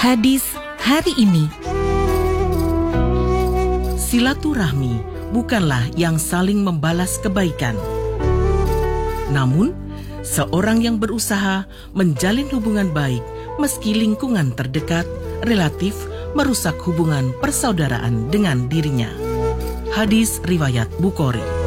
Hadis hari ini. Silaturahmi bukanlah yang saling membalas kebaikan. Namun, seorang yang berusaha menjalin hubungan baik meski lingkungan terdekat relatif merusak hubungan persaudaraan dengan dirinya. Hadis riwayat Bukhari.